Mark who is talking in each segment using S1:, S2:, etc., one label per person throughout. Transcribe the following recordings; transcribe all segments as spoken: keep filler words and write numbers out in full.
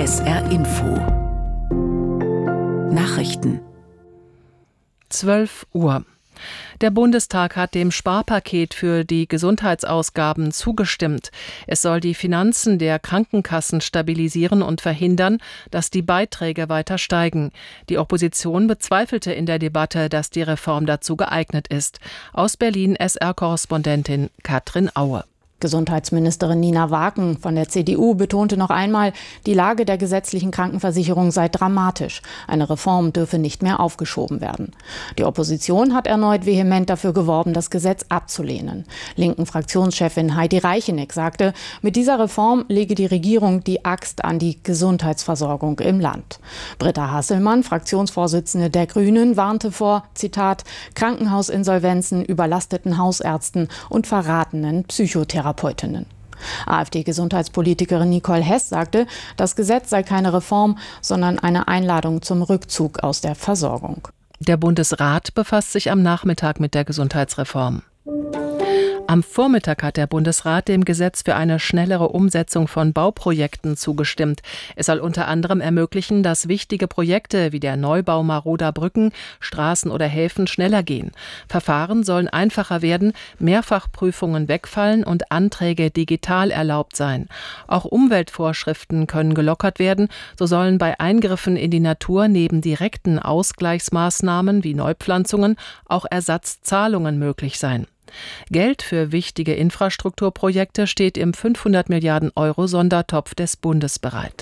S1: S R Info Nachrichten
S2: zwölf Uhr. Der Bundestag hat dem Sparpaket für die Gesundheitsausgaben zugestimmt. Es soll die Finanzen der Krankenkassen stabilisieren und verhindern, dass die Beiträge weiter steigen. Die Opposition bezweifelte in der Debatte, dass die Reform dazu geeignet ist. Aus Berlin S R-Korrespondentin Katrin Aue.
S3: Gesundheitsministerin Nina Waken von der C D U betonte noch einmal, die Lage der gesetzlichen Krankenversicherung sei dramatisch. Eine Reform dürfe nicht mehr aufgeschoben werden. Die Opposition hat erneut vehement dafür geworben, das Gesetz abzulehnen. Linken Fraktionschefin Heidi Reicheneck sagte, mit dieser Reform lege die Regierung die Axt an die Gesundheitsversorgung im Land. Britta Hasselmann, Fraktionsvorsitzende der Grünen, warnte vor, Zitat, Krankenhausinsolvenzen, überlasteten Hausärzten und verratenen Psychotherapeuten. AfD-Gesundheitspolitikerin Nicole Hess sagte, das Gesetz sei keine Reform, sondern eine Einladung zum Rückzug aus der Versorgung.
S2: Der Bundesrat befasst sich am Nachmittag mit der Gesundheitsreform. Am Vormittag hat der Bundesrat dem Gesetz für eine schnellere Umsetzung von Bauprojekten zugestimmt. Es soll unter anderem ermöglichen, dass wichtige Projekte wie der Neubau maroder Brücken, Straßen oder Häfen schneller gehen. Verfahren sollen einfacher werden, Mehrfachprüfungen wegfallen und Anträge digital erlaubt sein. Auch Umweltvorschriften können gelockert werden. So sollen bei Eingriffen in die Natur neben direkten Ausgleichsmaßnahmen wie Neupflanzungen auch Ersatzzahlungen möglich sein. Geld für wichtige Infrastrukturprojekte steht im fünfhundert Milliarden Euro Sondertopf des Bundes bereit.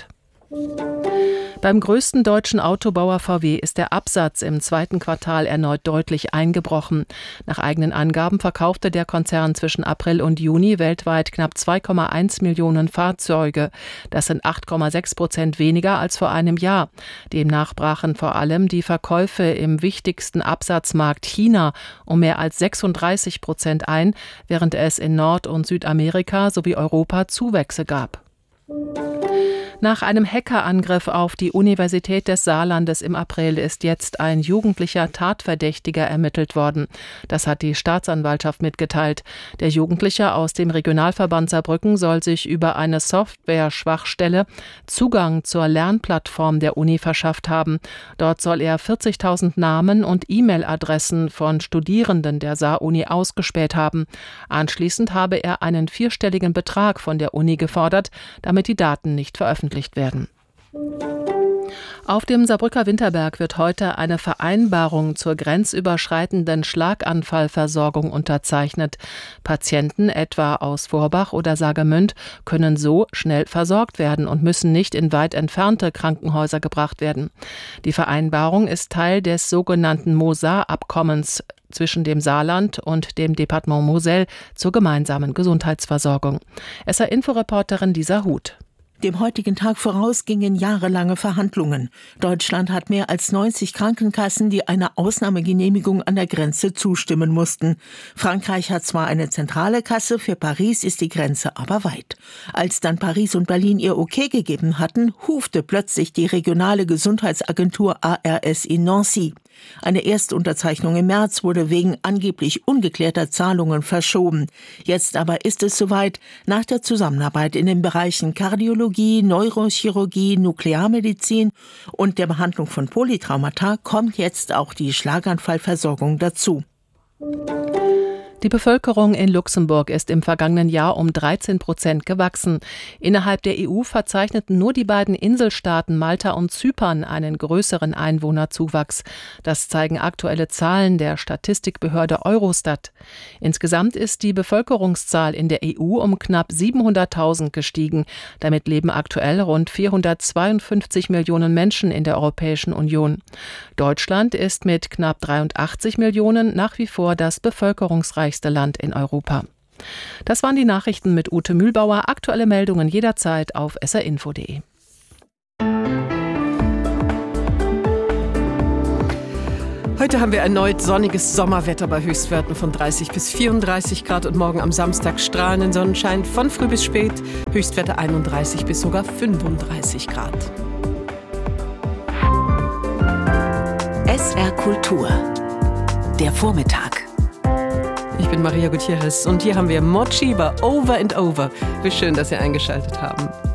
S2: Beim größten deutschen Autobauer V W ist der Absatz im zweiten Quartal erneut deutlich eingebrochen. Nach eigenen Angaben verkaufte der Konzern zwischen April und Juni weltweit knapp zwei Komma eins Millionen Fahrzeuge. Das sind acht Komma sechs Prozent weniger als vor einem Jahr. Demnach brachen vor allem die Verkäufe im wichtigsten Absatzmarkt China um mehr als sechsunddreißig Prozent ein, während es in Nord- und Südamerika sowie Europa Zuwächse gab. Nach einem Hackerangriff auf die Universität des Saarlandes im April ist jetzt ein jugendlicher Tatverdächtiger ermittelt worden. Das hat die Staatsanwaltschaft mitgeteilt. Der Jugendliche aus dem Regionalverband Saarbrücken soll sich über eine Software-Schwachstelle Zugang zur Lernplattform der Uni verschafft haben. Dort soll er vierzigtausend Namen und E-Mail-Adressen von Studierenden der Saar-Uni ausgespäht haben. Anschließend habe er einen vierstelligen Betrag von der Uni gefordert, damit die Daten nicht veröffentlicht werden. Auf dem Saarbrücker Winterberg wird heute eine Vereinbarung zur grenzüberschreitenden Schlaganfallversorgung unterzeichnet. Patienten etwa aus Vorbach oder Saargemünd können so schnell versorgt werden und müssen nicht in weit entfernte Krankenhäuser gebracht werden. Die Vereinbarung ist Teil des sogenannten Mosar-Abkommens zwischen dem Saarland und dem Departement Moselle zur gemeinsamen Gesundheitsversorgung. S R-Inforeporterin Lisa Huth.
S4: Dem heutigen Tag voraus gingen jahrelange Verhandlungen. Deutschland hat mehr als neunzig Krankenkassen, die einer Ausnahmegenehmigung an der Grenze zustimmen mussten. Frankreich hat zwar eine zentrale Kasse, für Paris ist die Grenze aber weit. Als dann Paris und Berlin ihr Okay gegeben hatten, hufte plötzlich die regionale Gesundheitsagentur A R S in Nancy. Eine Erstunterzeichnung im März wurde wegen angeblich ungeklärter Zahlungen verschoben. Jetzt aber ist es soweit. Nach der Zusammenarbeit in den Bereichen Kardiologie, Neurochirurgie, Nuklearmedizin und der Behandlung von Polytraumata kommt jetzt auch die Schlaganfallversorgung dazu.
S2: Die Bevölkerung in Luxemburg ist im vergangenen Jahr um dreizehn Prozent gewachsen. Innerhalb der E U verzeichneten nur die beiden Inselstaaten Malta und Zypern einen größeren Einwohnerzuwachs. Das zeigen aktuelle Zahlen der Statistikbehörde Eurostat. Insgesamt ist die Bevölkerungszahl in der E U um knapp siebenhunderttausend gestiegen. Damit leben aktuell rund vierhundertzweiundfünfzig Millionen Menschen in der Europäischen Union. Deutschland ist mit knapp dreiundachtzig Millionen nach wie vor das bevölkerungsreichste Land in Europa. Das waren die Nachrichten mit Ute Mühlbauer. Aktuelle Meldungen jederzeit auf s r info punkt de.
S5: Heute haben wir erneut sonniges Sommerwetter bei Höchstwerten von dreißig bis vierunddreißig Grad und morgen am Samstag strahlenden Sonnenschein von früh bis spät, Höchstwerte einunddreißig bis sogar fünfunddreißig Grad.
S1: S R Kultur. Der Vormittag.
S5: Ich bin Maria Gutierrez und hier haben wir Morcheeba, Over and Over. Wie schön, dass Sie eingeschaltet haben.